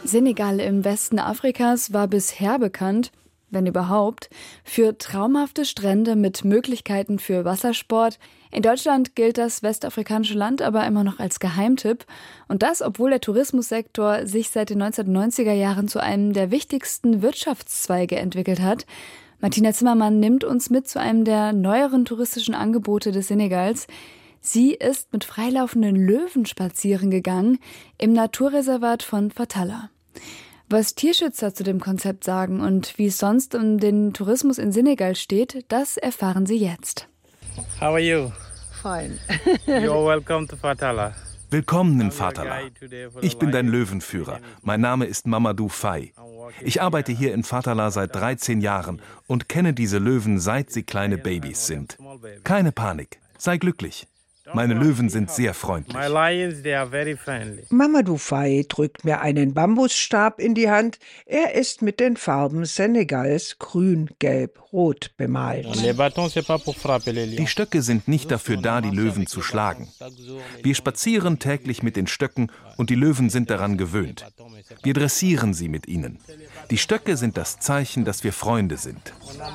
Senegal im Westen Afrikas war bisher bekannt, wenn überhaupt, für traumhafte Strände mit Möglichkeiten für Wassersport. In Deutschland gilt das westafrikanische Land aber immer noch als Geheimtipp. Und das, obwohl der Tourismussektor sich seit den 1990er Jahren zu einem der wichtigsten Wirtschaftszweige entwickelt hat. Martina Zimmermann nimmt uns mit zu einem der neueren touristischen Angebote des Senegals. Sie ist mit freilaufenden Löwen spazieren gegangen im Naturreservat von Fatala. Was Tierschützer zu dem Konzept sagen und wie es sonst um den Tourismus in Senegal steht, das erfahren Sie jetzt. How are you? Fine. You're welcome to Fatala. Willkommen in Fatala. Ich bin dein Löwenführer. Mein Name ist Mamadou Faye. Ich arbeite hier in Fatala seit 13 Jahren und kenne diese Löwen, seit sie kleine Babys sind. Keine Panik, sei glücklich. Meine Löwen sind sehr freundlich. My lions, they are very friendly. Mamadou Faye drückt mir einen Bambusstab in die Hand. Er ist mit den Farben Senegals grün, gelb, rot bemalt. Les bâtons, c'est pas pour frapper les lions. Die Stöcke sind nicht dafür da, die Löwen zu schlagen. Wir spazieren täglich mit den Stöcken und die Löwen sind daran gewöhnt. Wir dressieren sie mit ihnen. Die Stöcke sind das Zeichen, dass wir Freunde sind.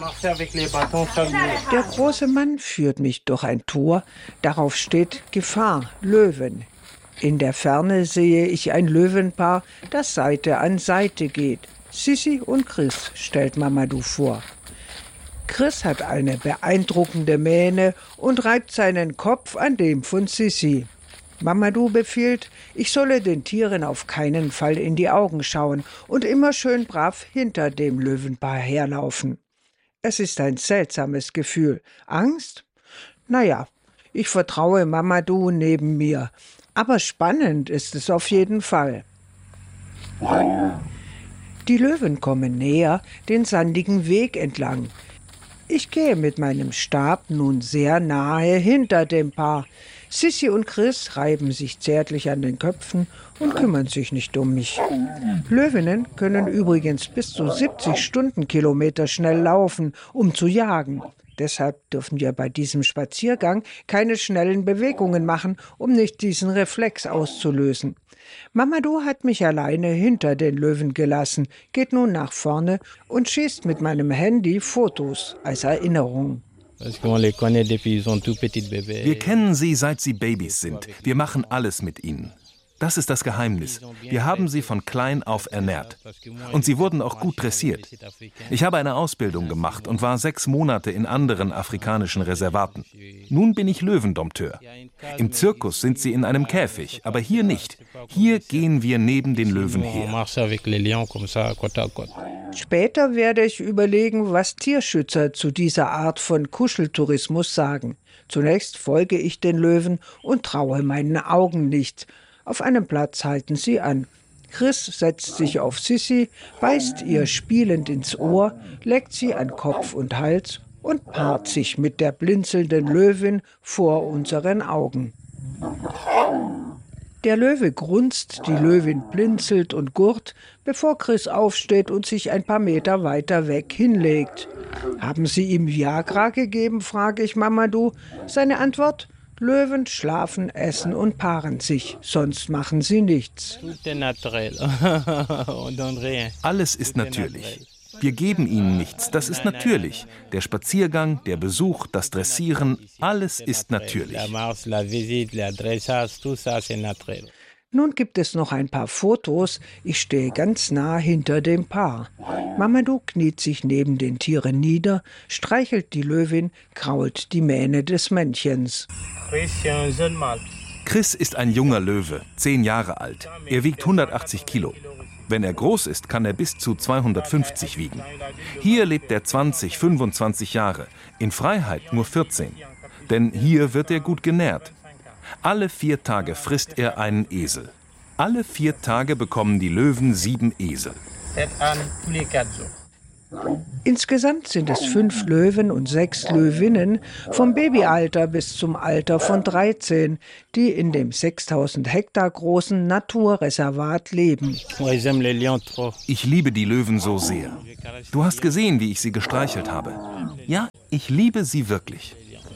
Der große Mann führt mich durch ein Tor. Darauf steht Gefahr, Löwen. In der Ferne sehe ich ein Löwenpaar, das Seite an Seite geht. Sissi und Chris stellt Mamadou vor. Chris hat eine beeindruckende Mähne und reibt seinen Kopf an dem von Sissi. Mamadou befiehlt, ich solle den Tieren auf keinen Fall in die Augen schauen und immer schön brav hinter dem Löwenpaar herlaufen. Es ist ein seltsames Gefühl. Angst? Naja, ich vertraue Mamadou neben mir. Aber spannend ist es auf jeden Fall. Die Löwen kommen näher, den sandigen Weg entlang. Ich gehe mit meinem Stab nun sehr nahe hinter dem Paar. Sissi und Chris reiben sich zärtlich an den Köpfen und kümmern sich nicht um mich. Löwinnen können übrigens bis zu 70 Stundenkilometer schnell laufen, um zu jagen. Deshalb dürfen wir bei diesem Spaziergang keine schnellen Bewegungen machen, um nicht diesen Reflex auszulösen. Mamadou hat mich alleine hinter den Löwen gelassen, geht nun nach vorne und schießt mit meinem Handy Fotos als Erinnerung. Wir kennen sie, seit sie Babys sind. Wir machen alles mit ihnen. Das ist das Geheimnis. Wir haben sie von klein auf ernährt. Und sie wurden auch gut dressiert. Ich habe eine Ausbildung gemacht und war 6 Monate in anderen afrikanischen Reservaten. Nun bin ich Löwendompteur. Im Zirkus sind sie in einem Käfig, aber hier nicht. Hier gehen wir neben den Löwen her. Später werde ich überlegen, was Tierschützer zu dieser Art von Kuscheltourismus sagen. Zunächst folge ich den Löwen und traue meinen Augen nicht. Auf einem Platz halten sie an. Chris setzt sich auf Sissi, beißt ihr spielend ins Ohr, leckt sie an Kopf und Hals und paart sich mit der blinzelnden Löwin vor unseren Augen. Der Löwe grunzt, die Löwin blinzelt und gurrt, bevor Chris aufsteht und sich ein paar Meter weiter weg hinlegt. »Haben Sie ihm Viagra gegeben?« frage ich Mamadou. Seine Antwort: Löwen schlafen, essen und paaren sich, sonst machen sie nichts. Alles ist natürlich. Wir geben ihnen nichts, das ist natürlich. Der Spaziergang, der Besuch, das Dressieren, alles ist natürlich. Nun gibt es noch ein paar Fotos. Ich stehe ganz nah hinter dem Paar. Mamadou kniet sich neben den Tieren nieder, streichelt die Löwin, krault die Mähne des Männchens. Chris ist ein junger Löwe, 10 Jahre alt. Er wiegt 180 Kilo. Wenn er groß ist, kann er bis zu 250 wiegen. Hier lebt er 20, 25 Jahre, in Freiheit nur 14. Denn hier wird er gut genährt. Alle 4 Tage frisst er einen Esel. Alle 4 Tage bekommen die Löwen 7 Esel. Insgesamt sind es 5 Löwen und 6 Löwinnen, vom Babyalter bis zum Alter von 13, die in dem 6000 Hektar großen Naturreservat leben. Ich liebe die Löwen so sehr. Du hast gesehen, wie ich sie gestreichelt habe. Ja, ich liebe sie wirklich.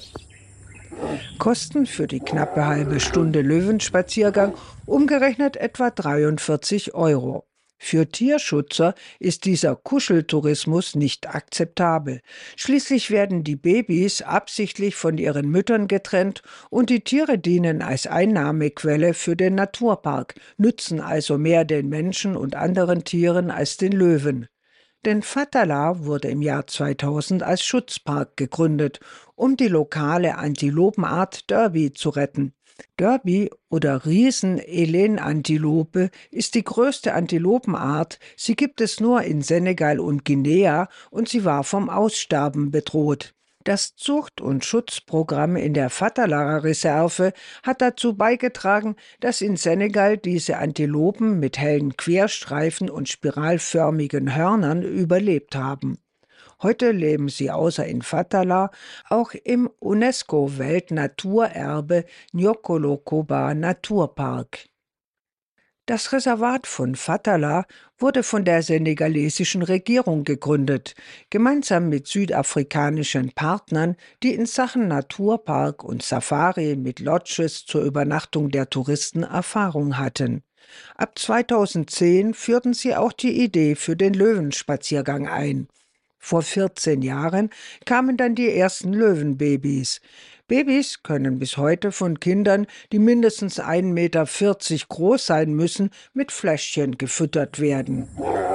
Kosten für die knappe halbe Stunde Löwenspaziergang umgerechnet etwa 43 €. Für Tierschützer ist dieser Kuscheltourismus nicht akzeptabel. Schließlich werden die Babys absichtlich von ihren Müttern getrennt und die Tiere dienen als Einnahmequelle für den Naturpark, nützen also mehr den Menschen und anderen Tieren als den Löwen. Denn Fatala wurde im Jahr 2000 als Schutzpark gegründet, um die lokale Antilopenart Derby zu retten. Derby oder Riesen-Elenantilope ist die größte Antilopenart. Sie gibt es nur in Senegal und Guinea und sie war vom Aussterben bedroht. Das Zucht- und Schutzprogramm in der Fatala-Reserve hat dazu beigetragen, dass in Senegal diese Antilopen mit hellen Querstreifen und spiralförmigen Hörnern überlebt haben. Heute leben sie außer in Fatala auch im UNESCO-Weltnaturerbe Nyokolo-Koba Naturpark. Das Reservat von Fatala wurde von der senegalesischen Regierung gegründet, gemeinsam mit südafrikanischen Partnern, die in Sachen Naturpark und Safari mit Lodges zur Übernachtung der Touristen Erfahrung hatten. Ab 2010 führten sie auch die Idee für den Löwenspaziergang ein. Vor 14 Jahren kamen dann die ersten Löwenbabys. Babys können bis heute von Kindern, die mindestens 1,40 Meter groß sein müssen, mit Fläschchen gefüttert werden.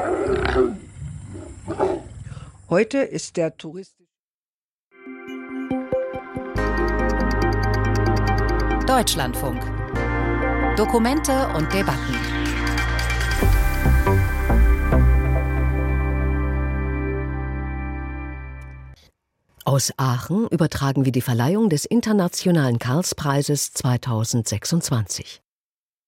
Heute ist der Deutschlandfunk. Dokumente und Debatten. Aus Aachen übertragen wir die Verleihung des Internationalen Karlspreises 2026.